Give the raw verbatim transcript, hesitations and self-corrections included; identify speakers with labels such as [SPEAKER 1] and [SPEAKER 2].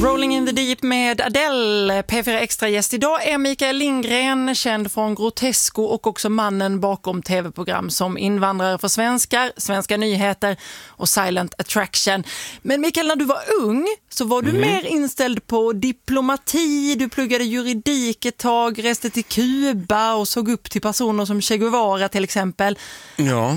[SPEAKER 1] Rolling in the Deep med Adele, P fyra Extra-gäst. Idag är Mikael Lindgren, känd från Grotesco och också mannen bakom tv-program som Invandrare för svenskar, Svenska nyheter och Silent Attraction. Men Mikael, när du var ung så var du mm. mer inställd på diplomati, du pluggade juridik ett tag, reste till Kuba och såg upp till personer som Che Guevara till exempel.
[SPEAKER 2] Ja.